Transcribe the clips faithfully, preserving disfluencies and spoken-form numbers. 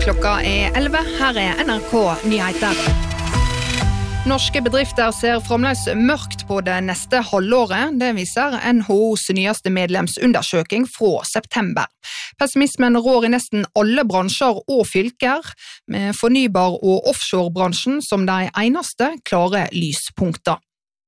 Klokka er elleve, her er N R K Nyheter. Norske bedrifter ser fremdeles mørkt på det neste halvåret, det viser N H O's nyeste medlemsundersøking fra september. Pessimismen rår i nesten alle bransjer og fylker, med fornybar- og offshorebransjen som de eneste klare lyspunkter.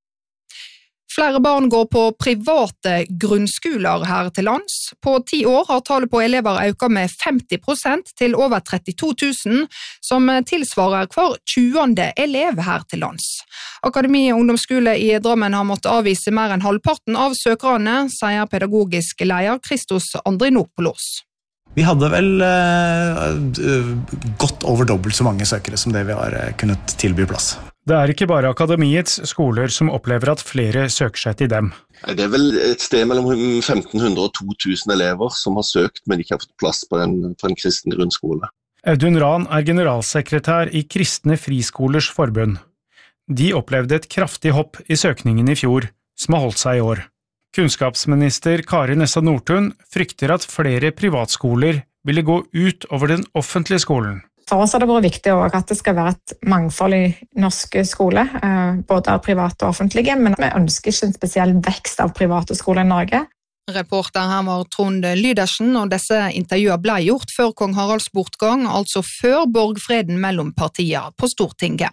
Flere barn går på private grunnskoler her til lands. På ti år har tallet på elever økt med femti prosent til over trettito tusen, som tilsvarer hver tjuende elev her til lands. Akademi ungdomsskole i Drammen har måttet avvise mer enn halvparten av søkerne, sier pedagogisk leder Christos Andrinopoulos. Vi hadde vel uh, godt over dobbelt så mange søkere som det vi har uh, kunnet tilby plass. Det er ikke bare akademiets skoler som opplever at flere søker seg til dem. Det er vel et sted mellom femten hundre og to tusen elever som har søkt, men ikke har fått plass på en, på en kristen grunnskole. Audun Rahn er generalsekretær i Kristne Friskolers Forbund. De opplevde et kraftig hopp i søkningen i fjor, som har holdt seg i år. Kunnskapsminister Kari Nessa Nordtun frykter at flere privatskoler ville gå ut over den offentlige skolen. For oss har det vært viktig også at det skal være et mangfold i norske skoler, både av private og offentlige, men vi ønsker ikke en spesiell vekst av private skoler i Norge. Reporter her var Trond Lydersen, og disse intervjuene ble gjort før kong Haralds bortgang, altså før borgfreden mellom partier på Stortinget.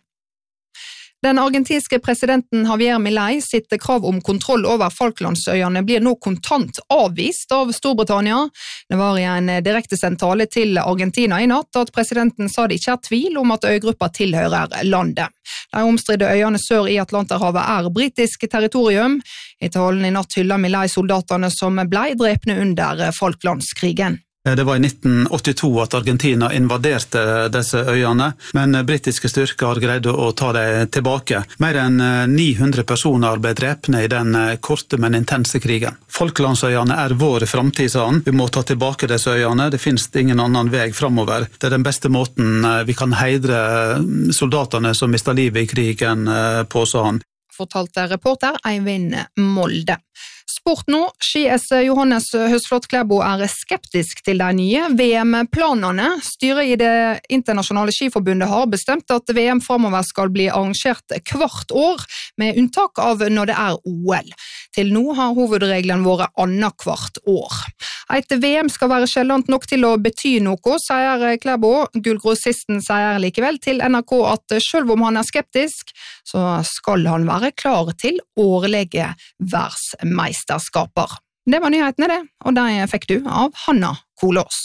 Den argentinske presidenten Javier Milei sitt krav om kontroll over Falklandsøyene blir nå kontant avvist av Storbritannia. Det var i en direkte sentale til Argentina i natt at presidenten sa det ikke er tvil om at øygruppa tilhører landet. De omstridte øyene sør i Atlanterhavet er britisk territorium. I talen i natt hyller Milei soldatene som ble drepne under Falklandskrigen. Det var i nitten åttito at Argentina invaderte disse øyene, men britiske styrker greide å ta dem tilbake. Mer enn ni hundre personer ble drepne i den korte, men intense krigen. Falklandsøyene er vår framtid, sa han. Vi må ta tilbake disse øyene, det finnes ingen annen vei fremover. Det er den beste måten vi kan heidre soldatene som mistet livet i krigen på, sa han. Fortalte reporter Eivind Molde. Sport nå, Ski-S Johannes Høsflot Klæbo er skeptisk til de nye V M-planene. Styret i det internasjonale skiforbundet har bestemt at V M fremover skal bli arrangert hvert år, med unntak av når det er O L. Til nå har hovedregelen vært annet hvert år. Et V M skal være sjeldent nok til å bety noe, sier Klæbo. Gullgrossisten sier likevel til N R K at selv om han er skeptisk, så skal han være klar til årlige verdensmesterskaper. Det var nyhetene det, og de fikk du av Hanna Kolås.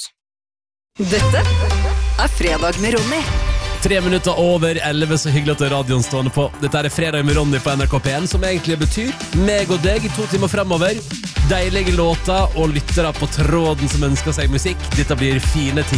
Dette er Fredag med Ronny. Tre minutter over elleve, så hyggelig at radioen stående på. Dette er Fredag med Ronny på N R K P en, som egentlig betyr meg og deg i to timer fremover. Deilige låter og lyttere på tråden som ønsker seg musikk. Dette blir fine tider.